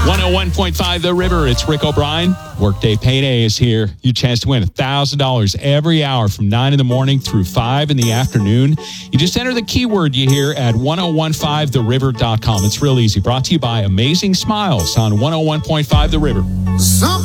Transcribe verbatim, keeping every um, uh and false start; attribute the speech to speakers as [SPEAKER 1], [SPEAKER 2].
[SPEAKER 1] one oh one point five The River. It's Rick O'Brien. Workday Payday is here. Your chance to win one thousand dollars every hour from nine in the morning through five in the afternoon. You just enter the keyword you hear at ten fifteen the river dot com. It's real easy. Brought to you by Amazing Smiles on one oh one point five The River.
[SPEAKER 2] Some